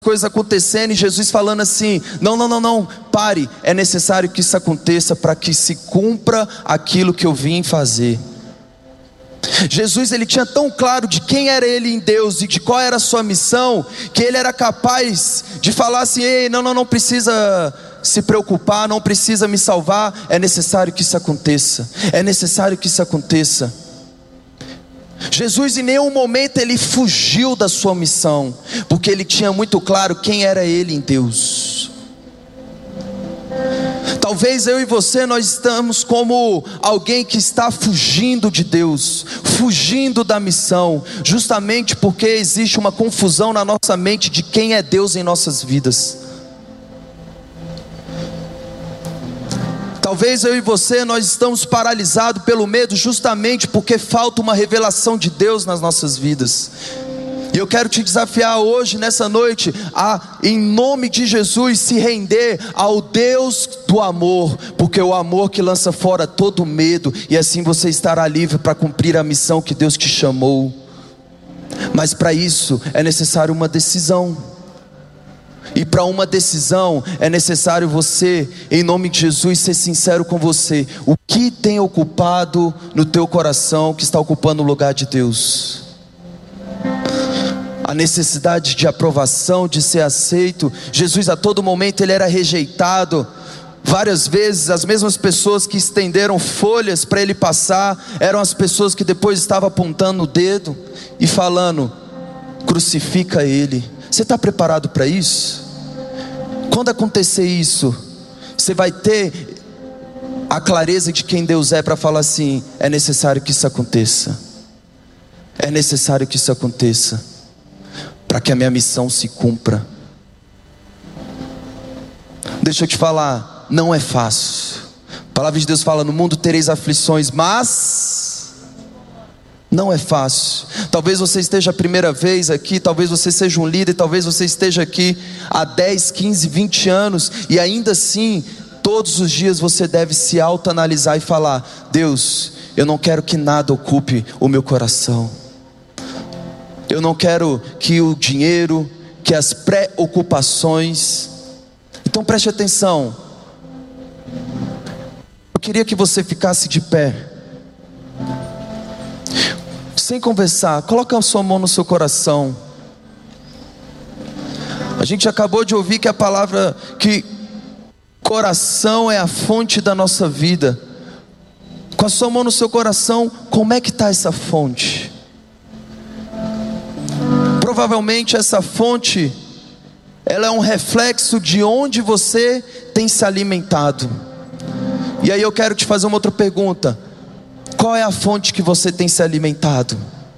coisas acontecendo e Jesus falando assim: não, não, não, não, pare, é necessário que isso aconteça para que se cumpra aquilo que eu vim fazer. Jesus, ele tinha tão claro de quem era ele em Deus e de qual era a sua missão, que ele era capaz de falar assim: ei, não, não, não precisa se preocupar, não precisa me salvar, é necessário que isso aconteça, é necessário que isso aconteça. Jesus em nenhum momento ele fugiu da sua missão, porque ele tinha muito claro quem era ele em Deus. Talvez eu e você, nós estamos como alguém que está fugindo de Deus, fugindo da missão, justamente porque existe uma confusão na nossa mente de quem é Deus em nossas vidas. Talvez eu e você, nós estamos paralisados pelo medo, justamente porque falta uma revelação de Deus nas nossas vidas. E eu quero te desafiar hoje, nessa noite, a, em nome de Jesus, se render ao Deus do amor, porque o amor que lança fora todo medo, e assim você estará livre para cumprir a missão que Deus te chamou. Mas para isso é necessário uma decisão. E para uma decisão é necessário você, em nome de Jesus, ser sincero com você. O que tem ocupado no teu coração que está ocupando o lugar de Deus? A necessidade de aprovação, de ser aceito. Jesus a todo momento ele era rejeitado. Várias vezes as mesmas pessoas que estenderam folhas para ele passar eram as pessoas que depois estavam apontando o dedo e falando: crucifica ele. Você está preparado para isso? Quando acontecer isso, você vai ter a clareza de quem Deus é para falar assim: é necessário que isso aconteça. É necessário que isso aconteça para que a minha missão se cumpra. Deixa eu te falar, não é fácil. A palavra de Deus fala: no mundo tereis aflições, mas não é fácil. Talvez você esteja a primeira vez aqui, talvez você seja um líder, talvez você esteja aqui há 10, 15, 20 anos, e ainda assim, todos os dias você deve se autoanalisar e falar: Deus, eu não quero que nada ocupe o meu coração. Eu não quero que o dinheiro, que as preocupações. Então preste atenção. Eu queria que você ficasse de pé, sem conversar. Coloca a sua mão no seu coração. A gente acabou de ouvir que a palavra, que coração é a fonte da nossa vida. Com a sua mão no seu coração, como é que está essa fonte? Provavelmente essa fonte, ela é um reflexo de onde você tem se alimentado. E aí eu quero te fazer uma outra pergunta: qual é a fonte que você tem se alimentado?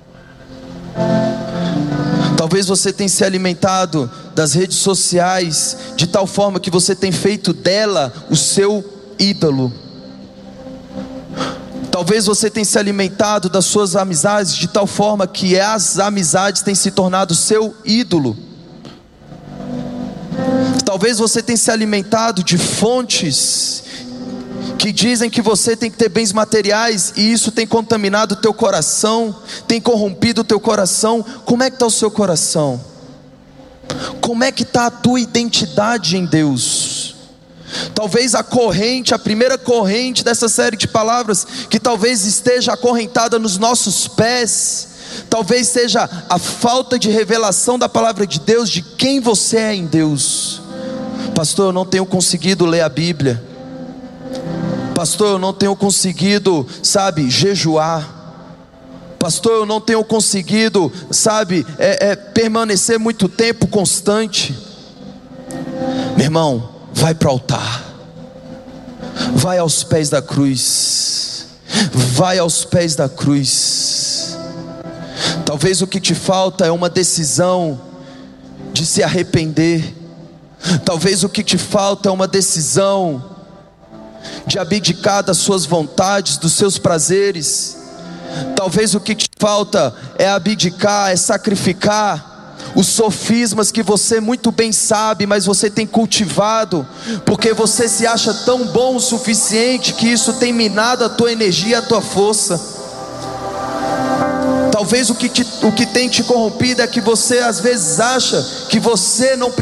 Talvez você tenha se alimentado das redes sociais, de tal forma que você tem feito dela o seu ídolo. Talvez você tenha se alimentado das suas amizades, de tal forma que as amizades têm se tornado seu ídolo. Talvez você tenha se alimentado de fontes que dizem que você tem que ter bens materiais, e isso tem contaminado o teu coração, tem corrompido o teu coração. Como é que está o seu coração? Como é que está a tua identidade em Deus? Talvez a corrente, a primeira corrente dessa série de palavras, que talvez esteja acorrentada nos nossos pés, talvez seja a falta de revelação da palavra de Deus, de quem você é em Deus. Pastor, eu não tenho conseguido ler a Bíblia. Pastor, eu não tenho conseguido, jejuar. Pastor, eu não tenho conseguido, permanecer muito tempo constante. Meu irmão, vai para o altar. Vai aos pés da cruz. Vai aos pés da cruz. Talvez o que te falta é uma decisão de se arrepender. Talvez o que te falta é uma decisão de abdicar das suas vontades, dos seus prazeres. Talvez o que te falta é abdicar, é sacrificar os sofismas que você muito bem sabe, mas você tem cultivado, porque você se acha tão bom o suficiente que isso tem minado a tua energia, a tua força. Talvez o que tem te corrompido é que você às vezes acha que você não